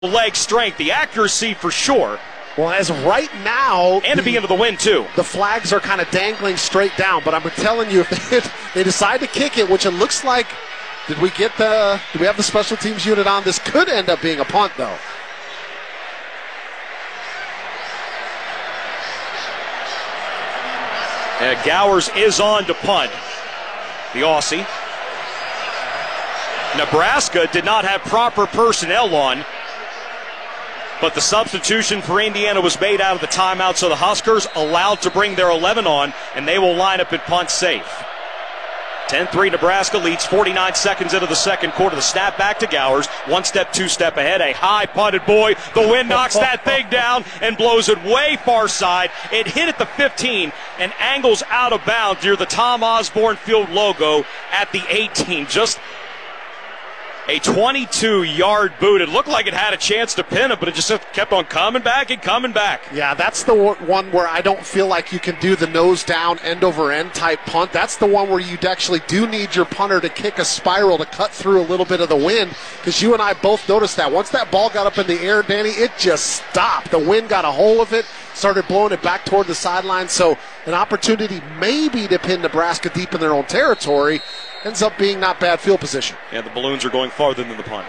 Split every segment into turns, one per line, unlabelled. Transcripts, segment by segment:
leg strength, the accuracy for sure.
Well, as of right now,
and to be into the wind too.
The flags are kind of dangling straight down, but I'm telling you, if they decide to kick it, which it looks like, do we have the special teams unit on? This could end up being a punt, though.
Gowers is on to punt. The Aussie. Nebraska did not have proper personnel on, but the substitution for Indiana was made out of the timeout, so the Huskers allowed to bring their 11 on, and they will line up at punt safe. 10-3 Nebraska leads 49 seconds into the second quarter. The snap back to Gowers. One step, two step ahead. A high punted boy. The wind knocks that thing down and blows it way far side. It hit at the 15 and angles out of bounds near the Tom Osborne Field logo at the 18. Just a 22-yard boot. It looked like it had a chance to pin it, but it just kept on coming back and coming back.
Yeah, that's the one where I don't feel like you can do the nose down, end over end type punt. That's the one where you actually do need your punter to kick a spiral to cut through a little bit of the wind, because you and I both noticed that. Once that ball got up in the air, Danny, it just stopped. The wind got a hold of it, started blowing it back toward the sideline. So an opportunity maybe to pin Nebraska deep in their own territory. Ends up being not bad field position.
Yeah, the balloons are going farther than the punt.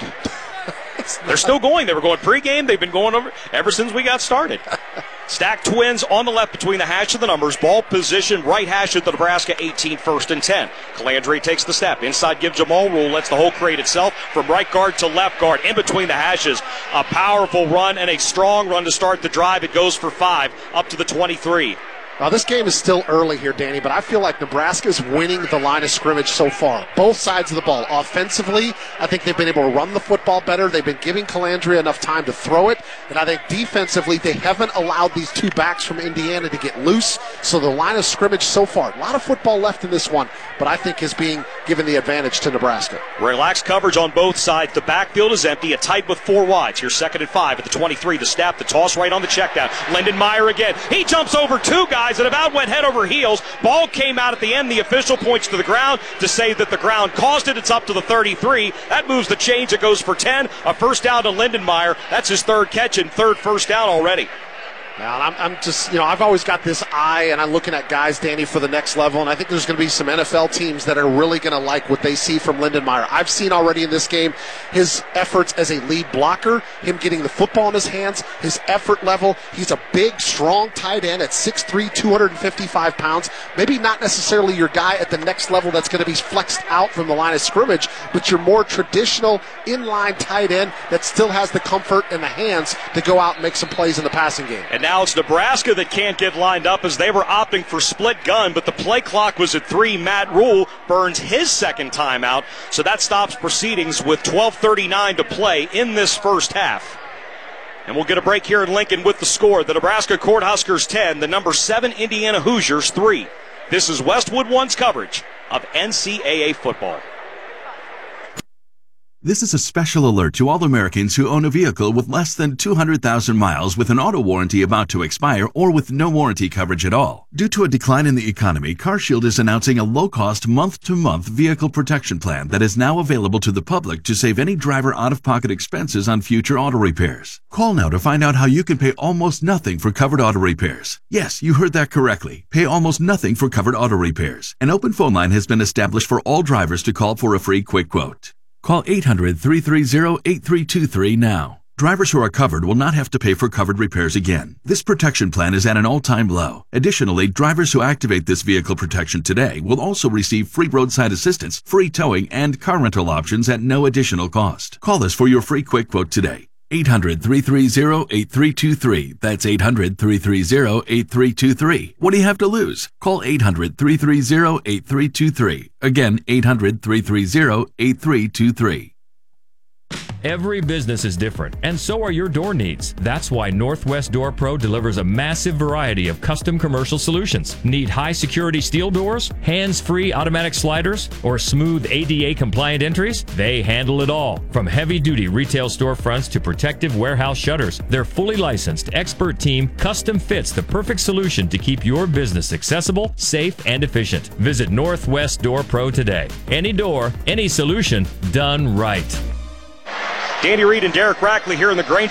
They're still going. They were going pregame. They've been going ever since we got started. Stacked twins on the left between the hash of the numbers. Ball position right hash at the Nebraska 18, 1st and 10. Calandre takes the step. Inside gives Jamal Rule. Lets the hole create itself from right guard to left guard. In between the hashes. A powerful run and a strong run to start the drive. It goes for 5 up to the 23.
Now, this game is still early here, Danny, but I feel like Nebraska's winning the line of scrimmage so far. Both sides of the ball. Offensively, I think they've been able to run the football better. They've been giving Calandria enough time to throw it. And I think defensively, they haven't allowed these two backs from Indiana to get loose. So the line of scrimmage so far, a lot of football left in this one, but I think is being given the advantage to Nebraska.
Relaxed coverage on both sides. The backfield is empty. A tight with 4 wides. Here's 2nd and 5 at the 23. The snap, the toss right on the check down. Lindenmeyer again. He jumps over 2 guys and about went head over heels. Ball came out at the end. The official points to the ground to say that the ground caused it. It's up to the 33. That moves the chains. It goes for 10. A first down to Lindenmeyer. That's his 3rd catch and 3rd first down already.
Now, I'm just, I've always got this eye, and I'm looking at guys, Danny, for the next level, and I think there's going to be some NFL teams that are really going to like what they see from Lindenmeyer. I've seen already in this game his efforts as a lead blocker, him getting the football in his hands, his effort level. He's a big, strong tight end at 6'3", 255 pounds. Maybe not necessarily your guy at the next level that's going to be flexed out from the line of scrimmage, but your more traditional inline tight end that still has the comfort and the hands to go out and make some plays in the passing game.
And now it's Nebraska that can't get lined up as they were opting for split gun, but the play clock was at 3. Matt Rule burns his 2nd timeout, so that stops proceedings with 12:39 to play in this first half. And we'll get a break here in Lincoln with the score. The Nebraska Cornhuskers 10, the number 7 Indiana Hoosiers 3. This is Westwood One's coverage of NCAA football.
This is a special alert to all Americans who own a vehicle with less than 200,000 miles with an auto warranty about to expire or with no warranty coverage at all. Due to a decline in the economy, CarShield is announcing a low-cost month-to-month vehicle protection plan that is now available to the public to save any driver out-of-pocket expenses on future auto repairs. Call now to find out how you can pay almost nothing for covered auto repairs. Yes, you heard that correctly. Pay almost nothing for covered auto repairs. An open phone line has been established for all drivers to call for a free quick quote. Call 800-330-8323 now. Drivers who are covered will not have to pay for covered repairs again. This protection plan is at an all-time low. Additionally, drivers who activate this vehicle protection today will also receive free roadside assistance, free towing, and car rental options at no additional cost. Call us for your free quick quote today. 800-330-8323. That's 800-330-8323. What do you have to lose? Call 800-330-8323. Again, 800-330-8323.
Every business is different, and so are your door needs. That's why Northwest Door Pro delivers a massive variety of custom commercial solutions. Need high-security steel doors, hands-free automatic sliders, or smooth ADA-compliant entries? They handle it all. From heavy-duty retail storefronts to protective warehouse shutters, their fully licensed, expert team custom fits the perfect solution to keep your business accessible, safe, and efficient. Visit Northwest Door Pro today. Any door, any solution, done right.
Danny Reed and Derek Rackley here in the Granger